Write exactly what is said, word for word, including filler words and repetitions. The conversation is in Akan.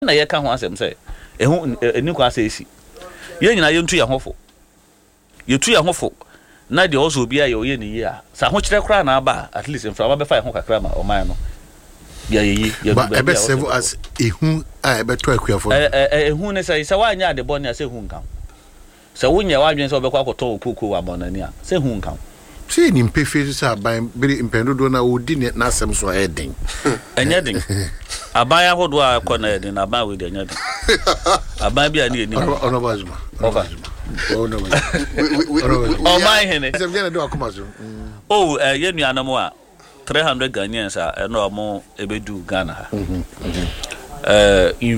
na ye ka ho asem say ehu eni kwa say esi ye nyina ye ntu ye hofo ye tu ye hofo na de ozo bia ye oye ni ye a sa ho kire kra na aba at least in from fa ho kakra ma o man no bia ye ye but ebe serve as ehu a ebe to akuafo eh ehu ne say say wa nya de boni a say hu nkan say wonya wa adwen say obekwa akoto okuku wa monani a say hu nkan see ni mpefe say aban bere impendodo na odi na asem so eden enya den aban ahodo a kọ na eden aban we de enya den aban bia na eni ono bazuma over ono oh my hene sem gena do akoma so oh eh ye nuanam a three hundred Ghanaians a eno mo ebedu Ghana ha eh